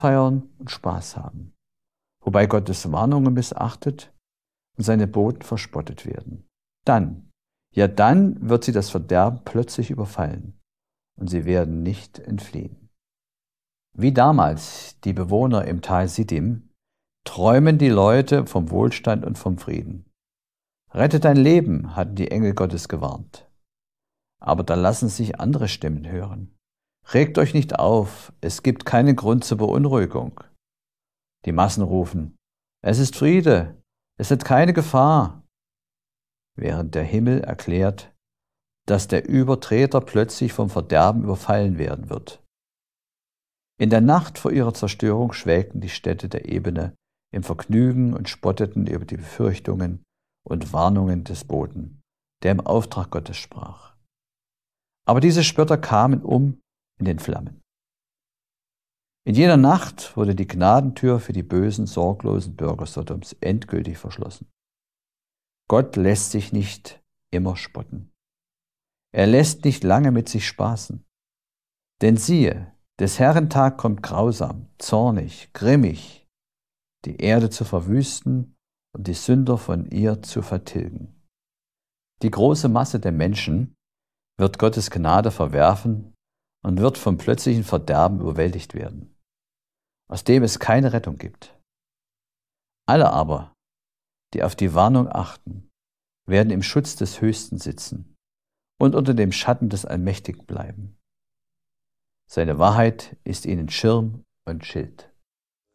feiern und Spaß haben, wobei Gottes Warnungen missachtet und seine Boten verspottet werden. Dann wird sie das Verderben plötzlich überfallen und sie werden nicht entfliehen. Wie damals die Bewohner im Tal Siddim träumen die Leute vom Wohlstand und vom Frieden. Rette dein Leben, hatten die Engel Gottes gewarnt. Aber da lassen sich andere Stimmen hören. Regt euch nicht auf, es gibt keinen Grund zur Beunruhigung. Die Massen rufen, es ist Friede, es ist keine Gefahr. Während der Himmel erklärt, dass der Übertreter plötzlich vom Verderben überfallen werden wird. In der Nacht vor ihrer Zerstörung schwelgten die Städte der Ebene im Vergnügen und spotteten über die Befürchtungen und Warnungen des Boten, der im Auftrag Gottes sprach. Aber diese Spötter kamen in den Flammen. In jener Nacht wurde die Gnadentür für die bösen, sorglosen Bürger Sodoms endgültig verschlossen. Gott lässt sich nicht immer spotten. Er lässt nicht lange mit sich spaßen. Denn siehe, des Herrn Tag kommt grausam, zornig, grimmig, die Erde zu verwüsten und die Sünder von ihr zu vertilgen. Die große Masse der Menschen wird Gottes Gnade verwerfen und wird vom plötzlichen Verderben überwältigt werden, aus dem es keine Rettung gibt. Alle aber, die auf die Warnung achten, werden im Schutz des Höchsten sitzen und unter dem Schatten des Allmächtigen bleiben. Seine Wahrheit ist ihnen Schirm und Schild.